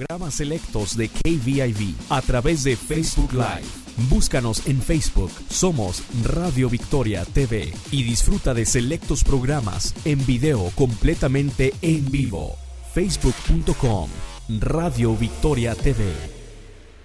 programas selectos de KVIV a través de Facebook Live. Búscanos en Facebook, somos Radio Victoria TV y disfruta de selectos programas en video completamente en vivo. Facebook.com, Radio Victoria TV.